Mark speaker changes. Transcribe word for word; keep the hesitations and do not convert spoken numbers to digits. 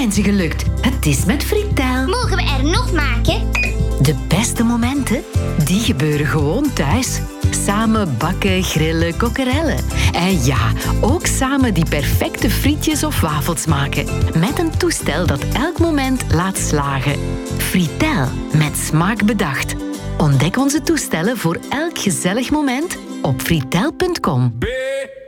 Speaker 1: zijn ze gelukt. Het is met Fritel.
Speaker 2: Mogen we er nog maken?
Speaker 1: De beste momenten, die gebeuren gewoon thuis. Samen bakken, grillen, kokkerellen. En ja, ook samen die perfecte frietjes of wafels maken. Met een toestel dat elk moment laat slagen. Fritel, met smaak bedacht. Ontdek onze toestellen voor elk gezellig moment op fritel punt com.
Speaker 3: B